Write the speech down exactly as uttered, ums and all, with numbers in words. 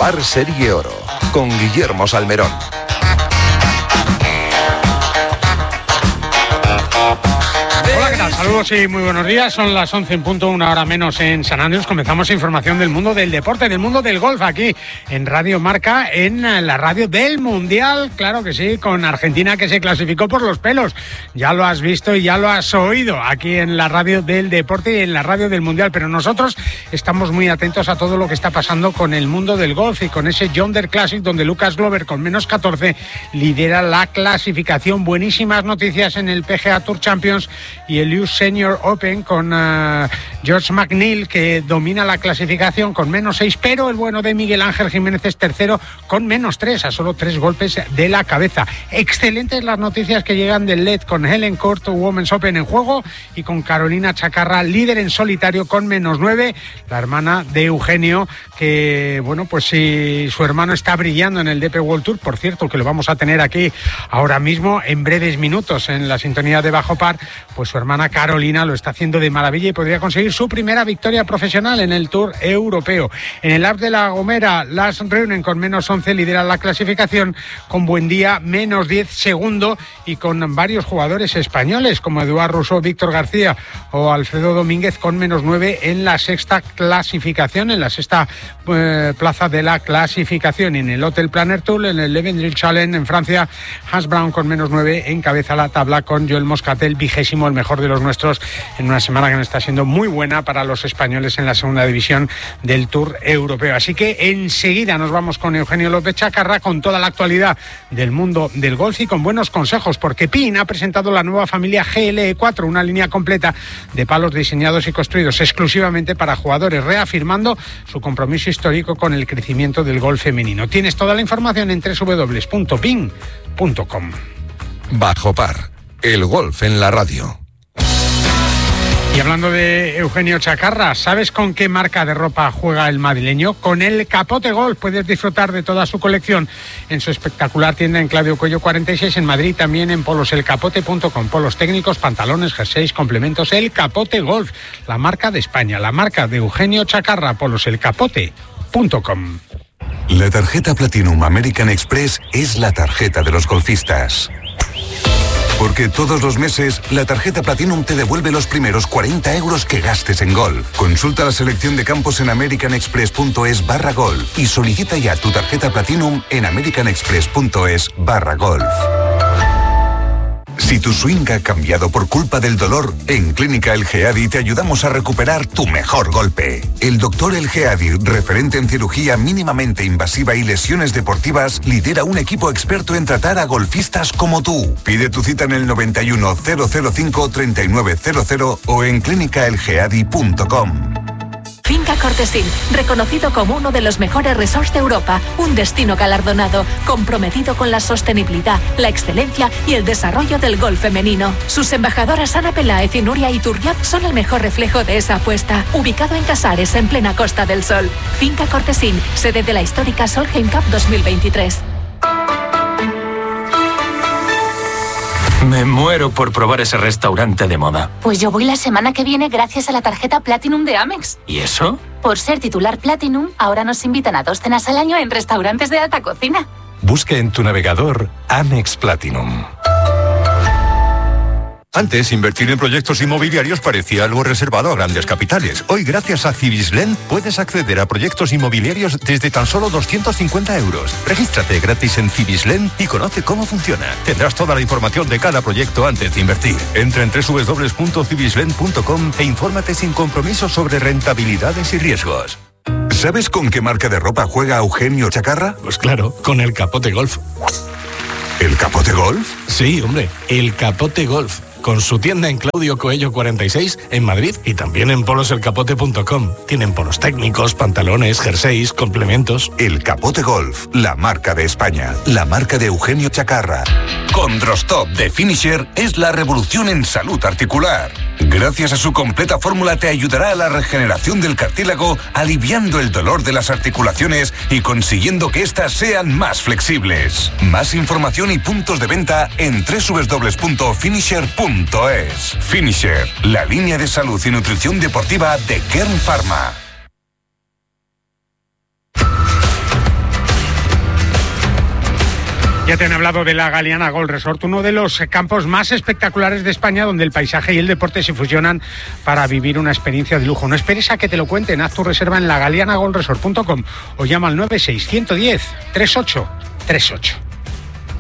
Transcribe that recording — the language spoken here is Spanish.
Par Serie Oro, con Guillermo Salmerón. Hola, ¿qué tal? Saludos y muy buenos días. Son las once en punto, una hora menos en San Andrés. Comenzamos información del mundo del deporte, del mundo del golf, aquí en Radio Marca, en la radio del Mundial. Claro que sí, con Argentina, que se clasificó por los pelos. Ya lo has visto y ya lo has oído aquí en la radio del deporte y en la radio del Mundial. Pero nosotros estamos muy atentos a todo lo que está pasando con el mundo del golf y con ese John Deere Classic, donde Lucas Glover, con menos catorce, lidera la clasificación. Buenísimas noticias en el P G A Tour Champions y el U S Senior Open con uh, George McNeil, que domina la clasificación con menos seis, pero el bueno de Miguel Ángel Jiménez es tercero con menos tres, a solo tres golpes de la cabeza. Excelentes las noticias que llegan del L E D, con Helen Court Women's Open en juego y con Carolina Chacarra, líder en solitario con menos nueve, la hermana de Eugenio, que bueno, pues si su hermano está brillando en el D P World Tour, por cierto, que lo vamos a tener aquí ahora mismo en breves minutos en la sintonía de Bajo Par, pues su hermana Carolina lo está haciendo de maravilla y podría conseguir su primera victoria profesional en el Tour Europeo. En el Alp de la Gomera, Lars Reunen con menos once lidera la clasificación, con Buendía menos diez segundo y con varios jugadores españoles como Eduard Rousseau, Víctor García o Alfredo Domínguez con menos nueve en la sexta clasificación, en la sexta eh, plaza de la clasificación. En el Hotel Planner Tour, en el Levendril Challenge en Francia, Hans Brown con menos nueve encabeza la tabla con Joel Moscatel, vigésimo, el mejor de los nuestros, en una semana que no está siendo muy buena para los españoles en la segunda división del Tour Europeo. Así que enseguida nos vamos con Eugenio López Chacarra con toda la actualidad del mundo del golf y con buenos consejos, porque Pin ha presentado la nueva familia G L E cuatro, una línea completa de palos diseñados y construidos exclusivamente para jugadores, reafirmando su compromiso histórico con el crecimiento del golf femenino. Tienes toda la información en doble u doble u doble u punto pin punto com. Bajo Par, el golf en la radio. Y hablando de Eugenio Chacarra, ¿sabes con qué marca de ropa juega el madrileño? Con el Capote Golf. Puedes disfrutar de toda su colección en su espectacular tienda en Claudio Coello cuarenta y seis en Madrid, también en polos el capote punto com. Polos técnicos, pantalones, jerseys, complementos. El Capote Golf, la marca de España, la marca de Eugenio Chacarra. Polos el capote punto com. La tarjeta Platinum American Express es la tarjeta de los golfistas. Porque todos los meses, la tarjeta Platinum te devuelve los primeros cuarenta euros que gastes en golf. Consulta la selección de campos en americanexpress.es barra golf y solicita ya tu tarjeta Platinum en americanexpress.es barra golf. Si tu swing ha cambiado por culpa del dolor, en Clínica El Geadi te ayudamos a recuperar tu mejor golpe. El doctor El Geadi, referente en cirugía mínimamente invasiva y lesiones deportivas, lidera un equipo experto en tratar a golfistas como tú. Pide tu cita en el noventa y uno, cero cero cinco, treinta y nueve cero cero o en clínica el geadi punto com. Finca Cortesín, reconocido como uno de los mejores resorts de Europa, un destino galardonado, comprometido con la sostenibilidad, la excelencia y el desarrollo del golf femenino. Sus embajadoras Ana Peláez y Nuria Iturriaz son el mejor reflejo de esa apuesta. Ubicado en Casares, en plena Costa del Sol. Finca Cortesín, sede de la histórica Solheim Cup dos mil veintitrés. Me muero por probar ese restaurante de moda. Pues yo voy la semana que viene gracias a la tarjeta Platinum de Amex. ¿Y eso? Por ser titular Platinum, ahora nos invitan a dos cenas al año en restaurantes de alta cocina. Busca en tu navegador Amex Platinum. Antes, invertir en proyectos inmobiliarios parecía algo reservado a grandes capitales. Hoy, gracias a Civislend, puedes acceder a proyectos inmobiliarios desde tan solo doscientos cincuenta euros. Regístrate gratis en Civislend y conoce cómo funciona. Tendrás toda la información de cada proyecto antes de invertir. Entra en doble u doble u doble u punto civislend punto com e infórmate sin compromiso sobre rentabilidades y riesgos. ¿Sabes con qué marca de ropa juega Eugenio Chacarra? Pues claro, con el Capote Golf. ¿El Capote Golf? Sí, hombre, el Capote Golf. Con su tienda en Claudio Coello cuarenta y seis en Madrid y también en polos el capote punto com. Tienen polos técnicos, pantalones, jerseys, complementos. El Capote Golf, la marca de España, la marca de Eugenio Chacarra. Condrostop de Finisher es la revolución en salud articular. Gracias a su completa fórmula te ayudará a la regeneración del cartílago, aliviando el dolor de las articulaciones y consiguiendo que éstas sean más flexibles. Más información y puntos de venta en doble u doble u doble u punto finisher punto es. Finisher, la línea de salud y nutrición deportiva de Kern Pharma. Ya te han hablado de la Galeana Golf Resort, uno de los campos más espectaculares de España, donde el paisaje y el deporte se fusionan para vivir una experiencia de lujo. No esperes a que te lo cuenten, haz tu reserva en la galeana golf resort punto com o llama al nueve seis uno cero cero tres ocho tres ocho.